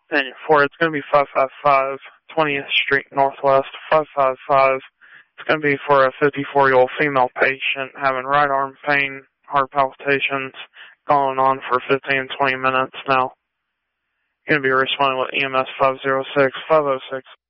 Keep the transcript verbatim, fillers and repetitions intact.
And for it's going to be five five five twentieth Street Northwest, five five five. It's going to be for a fifty-four-year-old female patient having right arm pain, heart palpitations, going on for fifteen, twenty minutes now. Going to be responding with E M S five zero six, five oh six.